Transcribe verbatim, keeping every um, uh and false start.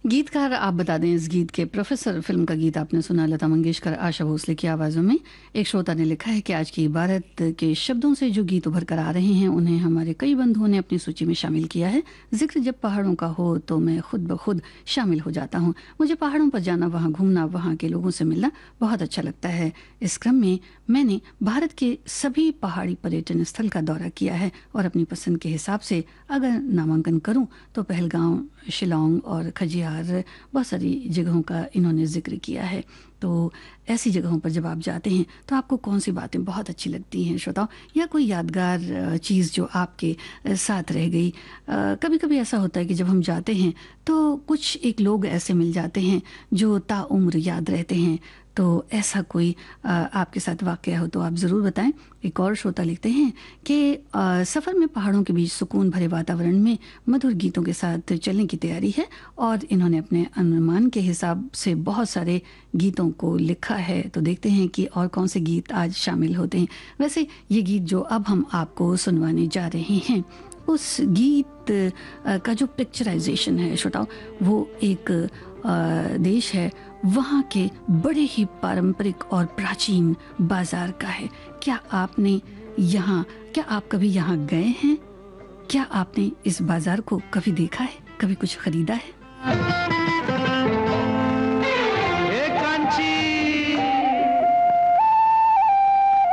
गीतकार आप बता दें इस गीत के। प्रोफेसर फिल्म का गीत आपने सुना, लता मंगेशकर, आशा भोसले की आवाज़ों में। एक श्रोता ने लिखा है कि आज की इबारत के शब्दों से जो गीत उभर कर आ रहे हैं उन्हें हमारे कई बंधुओं ने अपनी सूची में शामिल किया है। जिक्र जब पहाड़ों का हो तो मैं खुद ब खुद शामिल हो जाता हूँ। मुझे पहाड़ों पर जाना, वहाँ घूमना, वहाँ के लोगों से मिलना बहुत अच्छा लगता है। इस क्रम में मैंने भारत के सभी पहाड़ी पर्यटन स्थल का दौरा किया है और अपनी पसंद के हिसाब से अगर नामांकन करूं तो पहलगांव, शिलोंग और खजियार, बहुत सारी जगहों का इन्होंने जिक्र किया है। तो ऐसी जगहों पर जब आप जाते हैं तो आपको कौन सी बातें बहुत अच्छी लगती हैं श्रोताओं, या कोई यादगार चीज़ जो आपके साथ रह गई? कभी कभी ऐसा होता है कि जब हम जाते हैं तो कुछ एक लोग ऐसे मिल जाते हैं जो ताउम्र याद रहते हैं। तो ऐसा कोई आ, आपके साथ वाकया हो तो आप ज़रूर बताएं। एक और श्रोता लिखते हैं कि सफ़र में पहाड़ों के बीच सुकून भरे वातावरण में मधुर गीतों के साथ चलने की तैयारी है, और इन्होंने अपने अनुमान के हिसाब से बहुत सारे गीतों को लिखा है। तो देखते हैं कि और कौन से गीत आज शामिल होते हैं। वैसे ये गीत जो अब हम आपको सुनवाने जा रहे हैं, उस गीत का जो पिक्चराइजेशन है श्रोताओं, वो एक देश है, वहाँ के बड़े ही पारंपरिक और प्राचीन बाजार का है। क्या आपने यहाँ क्या आप कभी यहाँ गए हैं? क्या आपने इस बाजार को कभी देखा है, कभी कुछ खरीदा है?